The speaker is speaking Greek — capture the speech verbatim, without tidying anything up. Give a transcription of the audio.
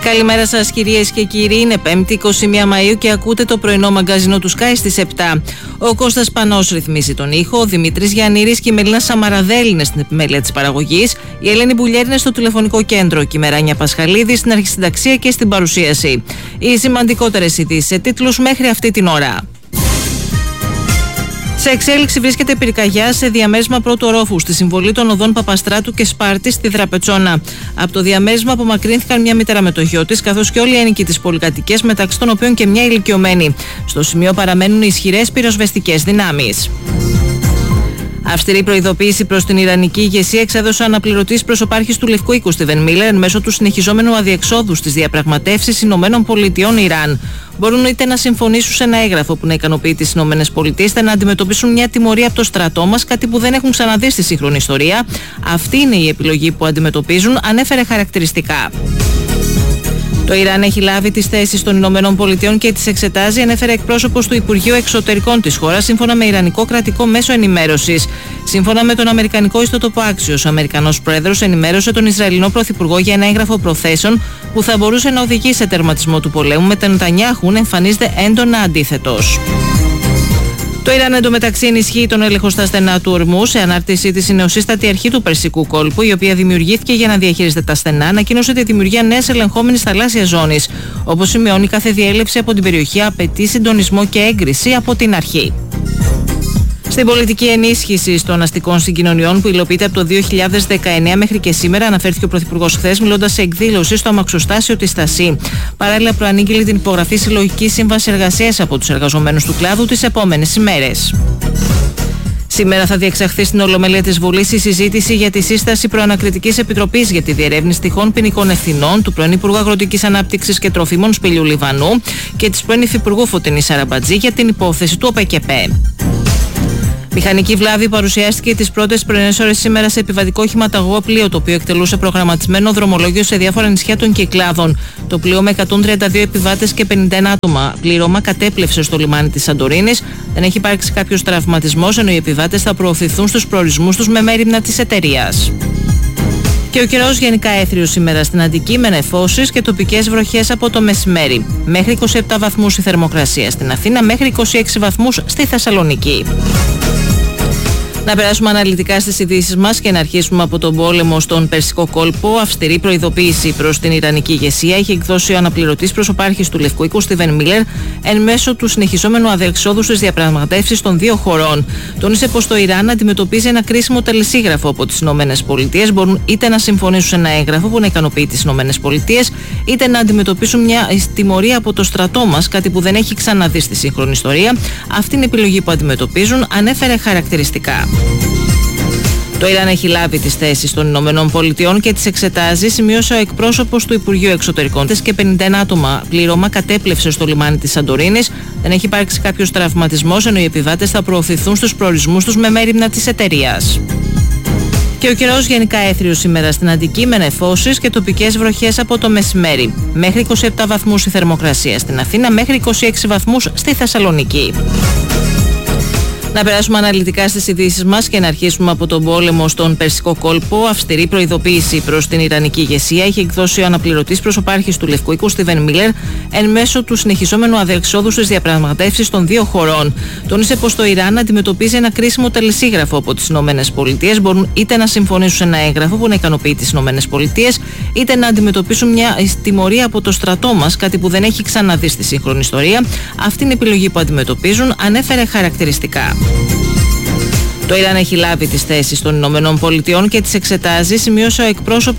Καλημέρα σας κυρίες και κύριοι, είναι πέμπτη εικοστή πρώτη Μαΐου και ακούτε το πρωινό μαγκαζίνο του Sky στις επτά. Ο Κώστας Πανός ρυθμίζει τον ήχο, ο Δημήτρης Γιαννήρης και η Μελίνα Σαμαραδέλη είναι στην επιμέλεια της παραγωγής, η Ελένη Μπουλιέρη είναι στο τηλεφωνικό κέντρο και η Μεράνια Πασχαλίδη στην αρχισυνταξία και στην παρουσίαση. Οι σημαντικότερες ειδήσεις σε τίτλους μέχρι αυτή την ώρα. Σε εξέλιξη βρίσκεται πυρκαγιά σε διαμέρισμα πρώτου ορόφου στη συμβολή των οδών Παπαστράτου και Σπάρτη στη Δραπετσόνα. Από το διαμέρισμα απομακρύνθηκαν μια μητέρα με το γιο της, καθώς και όλοι οι ένοικοι της πολυκατοικίας, μεταξύ των οποίων και μια ηλικιωμένη. Στο σημείο παραμένουν ισχυρές πυροσβεστικές δυνάμεις. Αυστηρή προειδοποίηση προς την Ιρανική ηγεσία εξέδωσε ο αναπληρωτής προσωπάρχης του Λευκού Οίκου Στίβεν Μίλερ εν μέσω του συνεχιζόμενου αδιεξόδου στις διαπραγματεύσεις Ηνωμένων Πολιτειών Ιράν. Μπορούν είτε να συμφωνήσουν σε ένα έγγραφο που να ικανοποιεί τις Ηνωμένες Πολιτείες, είτε να αντιμετωπίσουν μια τιμωρία από το στρατό μας, κάτι που δεν έχουν ξαναδεί στη σύγχρονη ιστορία. Αυτή είναι η επιλογή που αντιμετωπίζουν, ανέφερε χαρακτηριστικά. Το Ιράν έχει λάβει τις θέσεις των Ηνωμένων Πολιτειών και τις εξετάζει, ανέφερε εκπρόσωπος του Υπουργείου Εξωτερικών της χώρας, σύμφωνα με Ιρανικό κρατικό μέσο ενημέρωσης. Σύμφωνα με τον Αμερικανικό ιστότοπο Axios, ο Αμερικανός πρόεδρος ενημέρωσε τον Ισραηλινό Πρωθυπουργό για ένα έγγραφο προθέσεων που θα μπορούσε να οδηγήσει σε τερματισμό του πολέμου, με τον Νετανιάχου να εμφανίζεται έντονα αντίθετος. Το Ιράν εντωμεταξύ ενισχύει τον έλεγχο στα στενά του ορμού. Σε ανάρτησή της, η νεοσύστατη αρχή του Περσικού κόλπου, η οποία δημιουργήθηκε για να διαχειρίζεται τα στενά, ανακοίνωσε τη δημιουργία νέας ελεγχόμενης θαλάσσιας ζώνης. Όπως σημειώνει, κάθε διέλευση από την περιοχή απαιτεί συντονισμό και έγκριση από την αρχή. Στην πολιτική ενίσχυση των αστικών συγκοινωνιών που υλοποιείται από το δύο χιλιάδες δεκαεννέα μέχρι και σήμερα, αναφέρθηκε ο Πρωθυπουργός χθες, μιλώντας σε εκδήλωση στο αμαξοστάσιο της Στασί. Παράλληλα, προανήγγειλε την υπογραφή συλλογικής σύμβασης εργασίας από τους εργαζομένους του κλάδου τις επόμενες ημέρες. Σήμερα θα διεξαχθεί στην Ολομέλεια της Βουλής η συζήτηση για τη σύσταση προανακριτικής επιτροπής για τη διερεύνηση τυχόν ποινικών ευθυνών του πρώην Υπουργού Αγροτικής Ανάπτυξης και Τροφίμων Σπηλιού Λιβανού και της πρώην Υφυπουργού Φωτεινής Σαραμπατζή για την υπόθεση του ΟΠΕΚΕΠΕ. Μηχανική βλάβη παρουσιάστηκε τις πρώτες πρωινές ώρες σήμερα σε επιβατικό οχηματαγωγό πλοίο, το οποίο εκτελούσε προγραμματισμένο δρομολόγιο σε διάφορα νησιά των Κυκλάδων. Το πλοίο με εκατόν τριάντα δύο επιβάτες και πενήντα ένα άτομα πλήρωμα κατέπλευσε στο λιμάνι της Σαντορίνης. Δεν έχει υπάρξει κάποιος τραυματισμός, ενώ οι επιβάτες θα προωθηθούν στους προορισμούς τους με μέριμνα της εταιρείας. Και ο καιρός γενικά έθριος σήμερα στην Αττική, με νεφώσεις και τοπικές βροχές από το μεσημέρι. Μέχρι είκοσι επτά βαθμούς η θερμοκρασία στην Αθήνα, μέχρι είκοσι έξι βαθμούς στη Θεσσαλονίκη. Να περάσουμε αναλυτικά στις ειδήσεις μας και να αρχίσουμε από τον πόλεμο στον Περσικό κόλπο. Αυστηρή προειδοποίηση προς την Ιρανική ηγεσία έχει εκδώσει ο αναπληρωτής προσωπάρχης του Λευκού Οίκου Στίβεν Μίλερ εν μέσω του συνεχιζόμενου αδιεξόδου στις διαπραγματεύσεις των δύο χωρών. Τόνισε πως το Ιράν αντιμετωπίζει ένα κρίσιμο τελεσίγραφο από τις Ηνωμένες Πολιτείες. Μπορούν είτε να συμφωνήσουν σε ένα έγγραφο που να ικανοποιεί τις Ηνωμένες Πολιτείες, είτε να αντιμετωπίσουν μια τιμωρία από το στρατό μας, κάτι που δεν έχει ξαναδεί στη σύγχρονη ιστορία. Αυτή είναι η επιλογή που αντιμετωπίζουν, ανέφερε χαρακτηριστικά. Το Ιράν έχει λάβει τις θέσεις των Ηνωμένων Πολιτειών και τις εξετάζει, σημείωσε ο εκπρόσωπος του Υπουργείου Εξωτερικών της, και πενήντα ένα άτομα πλήρωμα κατέπλευσε στο λιμάνι της Σαντορίνης. Δεν έχει υπάρξει κάποιος τραυματισμός, ενώ οι επιβάτες θα προωθηθούν στους προορισμούς τους με μέριμνα της εταιρείας. Και ο καιρός γενικά έθριος σήμερα στην Αττική, με νεφώσεις και τοπικές βροχές από το μεσημέρι. Μέχρι είκοσι επτά βαθμούς η θερμοκρασία στην Αθήνα, μέχρι είκοσι έξι βαθμούς στη Θεσσαλονίκη. Να περάσουμε αναλυτικά στις ειδήσεις μας και να αρχίσουμε από τον πόλεμο στον Περσικό κόλπο. Αυστηρή προειδοποίηση προς την Ιρανική ηγεσία έχει εκδώσει ο αναπληρωτής προσωπάρχης του Λευκού Οίκου Στίβεν Μίλερ εν μέσω του συνεχιζόμενου αδιεξόδου στις διαπραγματεύσεις των δύο χωρών. Τόνισε πως το Ιράν αντιμετωπίζει ένα κρίσιμο τελεσίγραφο από τις Ηνωμένες Πολιτείες. Μπορούν είτε να συμφωνήσουν σε ένα έγγραφο που να ικανοποιεί τις Ηνωμένες Πολιτείες, είτε να αντιμετωπίσουν μια τιμωρία από το στρατό μας, κάτι που δεν έχει ξαναδεί στη σύγχρονη ιστορία. Αυτή είναι η επιλογή που αντιμετωπίζουν, ανέφερε χαρακτηριστικά. Το Ιράν έχει λάβει τις θέσεις των Ηνωμένων Πολιτειών και τις εξετάζει, σημείωσε ο εκπρόσωπος